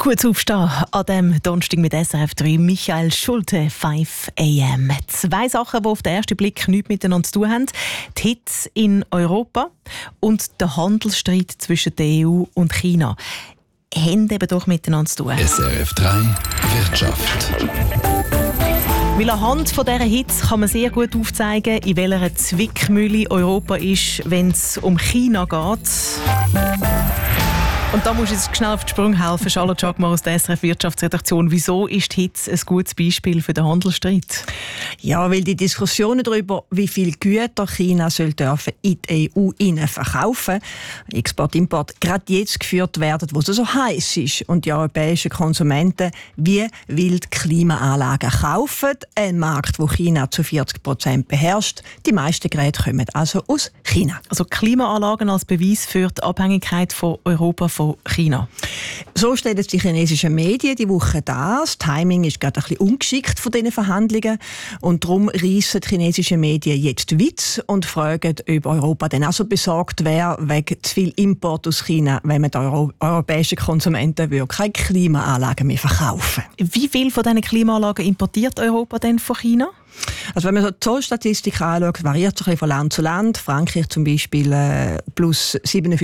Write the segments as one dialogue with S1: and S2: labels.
S1: Kurz aufstehen an dem Donnerstag mit SRF 3. Michael Schulte, 5 AM. 2 Sachen, die auf den ersten Blick nichts miteinander zu tun haben. Die Hitze in Europa und der Handelsstreit zwischen der EU und China. Haben eben doch miteinander zu tun.
S2: SRF 3 Wirtschaft.
S1: Weil anhand von dieser Hitze kann man sehr gut aufzeigen, in welcher Zwickmühle Europa ist, wenn es um China geht. Und da musst du jetzt schnell auf die Sprünge helfen, Charlotte Jagmar aus der SRF Wirtschaftsredaktion. Wieso ist die Hitze ein gutes Beispiel für den Handelsstreit?
S3: Ja, weil die Diskussionen darüber, wie viel Güter China soll dürfen in die EU verkaufen, Export, Import, gerade jetzt geführt werden, wo es so heiß ist. Und die europäischen Konsumenten wie wild Klimaanlagen kaufen. Ein Markt, wo China zu 40% beherrscht. Die meisten Geräte kommen also aus China.
S1: Also Klimaanlagen als Beweis für die Abhängigkeit von Europa von China.
S3: So stellen die chinesischen Medien die Woche dar. Das Timing ist gerade ein bisschen ungeschickt von diesen Verhandlungen. Und darum reissen die chinesischen Medien jetzt Witz und fragen, ob Europa dann auch so besorgt wäre wegen zu viel Import aus China, wenn man den europäischen Konsumenten keine Klimaanlagen mehr verkaufen.
S1: Wie viel von diesen Klimaanlagen importiert Europa denn von China?
S3: Also wenn man so die Zollstatistik anschaut, variiert es von Land zu Land. Frankreich zum Beispiel plus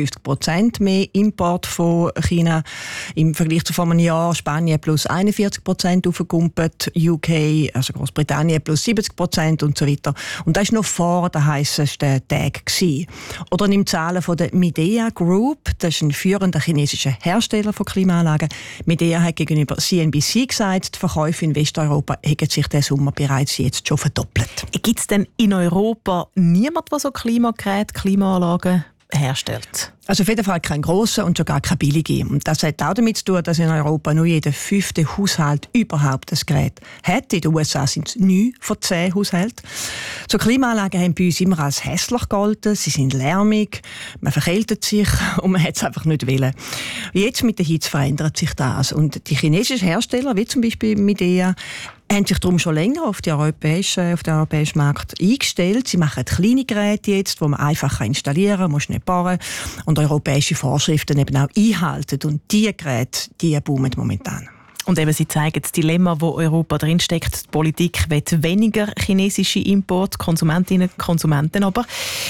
S3: 57% mehr Import von China im Vergleich zu vor einem Jahr. Spanien plus 41% aufgekumpelt, UK, also Großbritannien plus 70% und so weiter. Und das war noch vor den heißesten Tagen. Oder nimm Zahlen von der Midea Group, das ist ein führender chinesischer Hersteller von Klimaanlagen. Midea hat gegenüber CNBC gesagt, die Verkäufe in Westeuropa hätten sich diesen Sommer bereits jetzt schon verdoppelt.
S1: Gibt es denn in Europa niemand, der so Klimageräte, Klimaanlagen herstellt?
S3: Also auf jeden Fall kein grosser und schon gar kein billiger. Und das hat auch damit zu tun, dass in Europa nur jeder 5. Haushalt überhaupt ein Gerät hat. In den USA sind es 9 von 10 Haushalten. So Klimaanlagen haben bei uns immer als hässlich gegolten. Sie sind lärmig, man verkältet sich und man hat es einfach nicht wollen. Jetzt mit der Hitze verändert sich das. Und die chinesischen Hersteller, wie zum Beispiel Midea, haben sich darum schon länger auf den europäischen Markt eingestellt. Sie machen kleine Geräte jetzt, die man einfach installieren kann, muss nicht bauen und europäische Vorschriften eben auch einhalten. Und diese Geräte, die boomen momentan.
S1: Und eben, Sie zeigen das Dilemma, wo Europa drinsteckt. Die Politik will weniger chinesische Import, Konsumentinnen und Konsumenten aber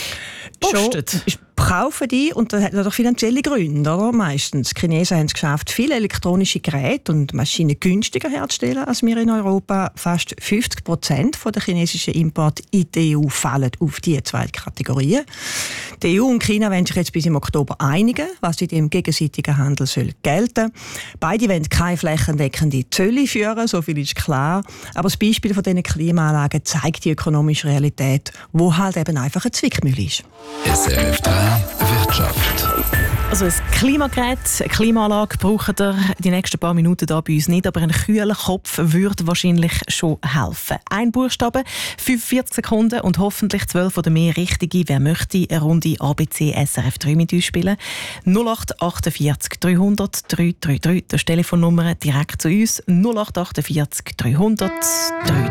S1: postet.
S3: Kaufen die, und das hat natürlich finanzielle Gründe, oder? Meistens. Die Chinesen haben es geschafft, viele elektronische Geräte und Maschinen günstiger herzustellen als wir in Europa. Fast 50% der chinesischen Importe in die EU fallen auf diese 2 Kategorien. Die EU und China wollen sich jetzt bis im Oktober einigen, was in dem gegenseitigen Handel soll gelten. Beide wollen keine flächendeckende Zölle führen, so viel ist klar. Aber das Beispiel von diesen Klimaanlagen zeigt die ökonomische Realität, wo halt eben einfach eine Zwickmühle ist.
S2: SRF 3 Wirtschaft.
S1: Also ein Klimagerät, eine Klimaanlage braucht ihr die nächsten paar Minuten da bei uns nicht, aber ein kühler Kopf würde wahrscheinlich schon helfen. Ein Buchstabe, 45 Sekunden und hoffentlich 12 oder mehr richtige. Wer möchte eine Runde ABC SRF 3 mit uns spielen? 0848 300 333, das ist die Telefonnummer direkt zu uns. 0848 300 333.